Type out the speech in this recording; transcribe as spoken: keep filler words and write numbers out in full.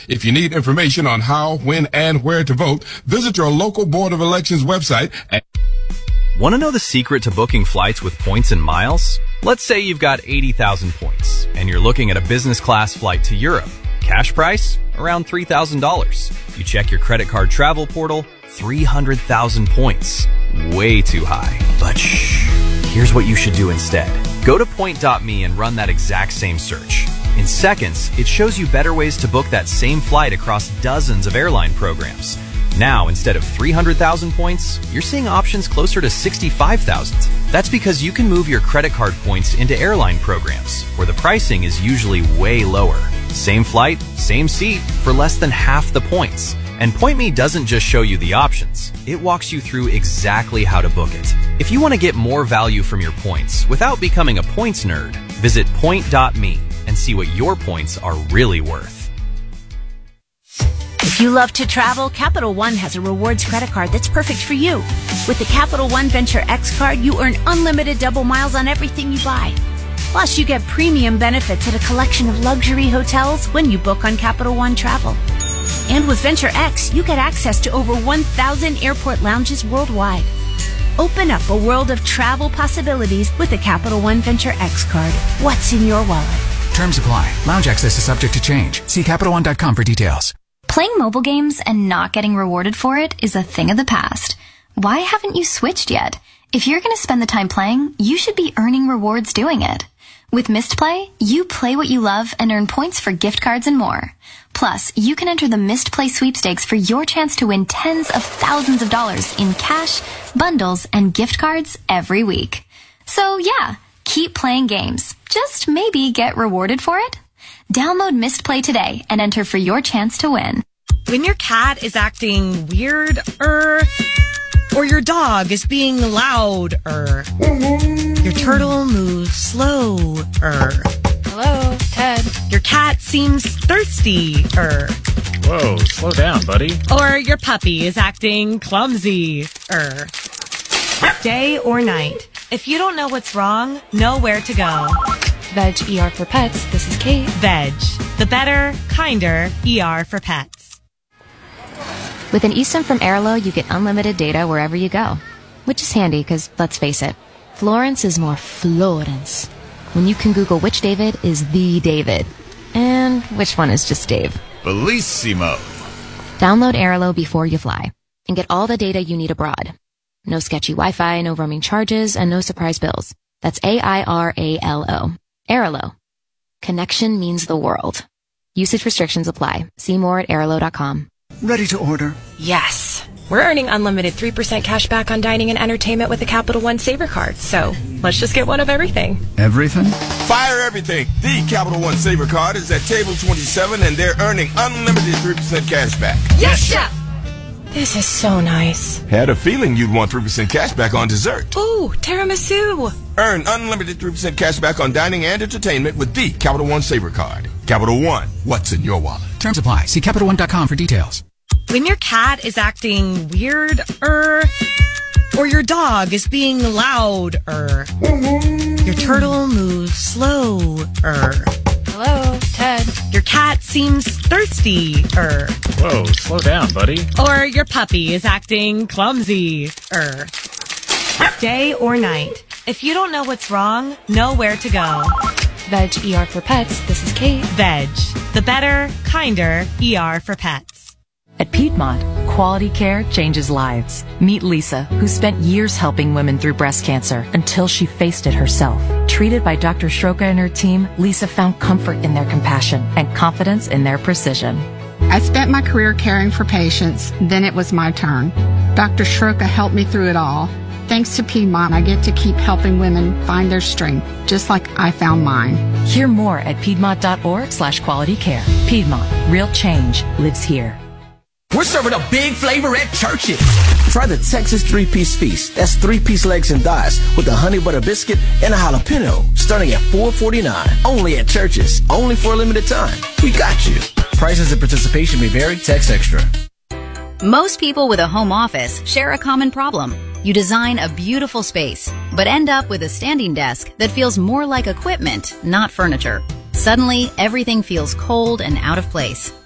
If you need information on how, when, and where to vote, visit your local Board of Elections website at Want to know the secret to booking flights with points and miles? Let's say you've got eighty thousand points and you're looking at a business class flight to Europe. Cash price? Around three thousand dollars. You check your credit card travel portal, three hundred thousand points. Way too high. But shh, here's what you should do instead. Go to point dot me and run that exact same search. In seconds, it shows you better ways to book that same flight across dozens of airline programs. Now, instead of three hundred thousand points, you're seeing options closer to sixty-five thousand. That's because you can move your credit card points into airline programs, where the pricing is usually way lower. Same flight, same seat, for less than half the points. And PointMe doesn't just show you the options, it walks you through exactly how to book it. If you want to get more value from your points without becoming a points nerd, visit point dot me and see what your points are really worth. If you love to travel, Capital One has a rewards credit card that's perfect for you. With the Capital One Venture X card, you earn unlimited double miles on everything you buy. Plus, you get premium benefits at a collection of luxury hotels when you book on Capital One Travel. And with Venture X, you get access to over one thousand airport lounges worldwide. Open up a world of travel possibilities with the Capital One Venture X card. What's in your wallet? Terms apply. Lounge access is subject to change. See Capital One dot com for details. Playing mobile games and not getting rewarded for it is a thing of the past. Why haven't you switched yet? If you're going to spend the time playing, you should be earning rewards doing it. With Mist Play, you play what you love and earn points for gift cards and more. Plus, you can enter the Mist Play sweepstakes for your chance to win tens of thousands of dollars in cash, bundles, and gift cards every week. So yeah, keep playing games. Just maybe get rewarded for it. Download Mist Play today and enter for your chance to win. When your cat is acting weird, er, or your dog is being loud, er, your turtle moves slow, er. Hello, Ted. Your cat seems thirsty, er. Whoa, slow down, buddy. Or your puppy is acting clumsy, er. Day or night, if you don't know what's wrong, know where to go. Veg E R for Pets. This is Kate. Veg, the better, kinder E R for pets. With an eSIM from Airlo, you get unlimited data wherever you go. Which is handy, because let's face it, Florence is more Florence. When you can Google which David is the David, and which one is just Dave. Bellissimo. Download Airlo before you fly, and get all the data you need abroad. No sketchy Wi-Fi, no roaming charges, and no surprise bills. That's A I R A L O. Airlo. Connection means the world. Usage restrictions apply. See more at airlo dot com. Ready to order? Yes. We're earning unlimited three percent cash back on dining and entertainment with the Capital One Saver Card, so let's just get one of everything. Everything? Fire everything. The Capital One Saver Card is at table twenty-seven, and they're earning unlimited three percent cash back. Yes, Chef! This is so nice. Had a feeling you'd want three percent cash back on dessert. Ooh, tiramisu. Earn unlimited three percent cash back on dining and entertainment with the Capital One Saver Card. Capital One, what's in your wallet? Terms apply. See Capital One dot com for details. When your cat is acting weird, er, or your dog is being loud, er, your turtle moves slow, er. Hello, Ted. Your cat seems thirsty, er. Whoa, slow down, buddy. Or your puppy is acting clumsy, er. Day or night, if you don't know what's wrong, know where to go. Veg E R for Pets. This is Kate. Veg, the better, kinder E R for pets. At Piedmont, quality care changes lives. Meet Lisa, who spent years helping women through breast cancer until she faced it herself. Treated by Doctor Shroka and her team, Lisa found comfort in their compassion and confidence in their precision. I spent my career caring for patients, then it was my turn. Doctor Shroka helped me through it all. Thanks to Piedmont, I get to keep helping women find their strength, just like I found mine. Hear more at piedmont dot org slash quality care. Piedmont, real change lives here. We're serving a big flavor at Church's. Try the Texas three-piece feast. That's three-piece legs and thighs with a honey butter biscuit and a jalapeno, starting at four forty-nine. Only at Church's. Only for a limited time. We got you. Prices and participation may vary. Text extra. Most people with a home office share a common problem. You design a beautiful space, but end up with a standing desk that feels more like equipment, not furniture. Suddenly, everything feels cold and out of place.